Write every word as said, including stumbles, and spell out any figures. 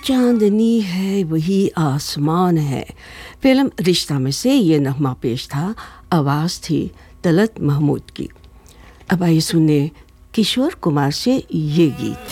चांदनी है वही आसमान है। फिल्म रिश्ता में से ये नगमा पेश था, आवाज़ थी तलत महमूद की। अब आइए सुने किशोर कुमार से ये गीत।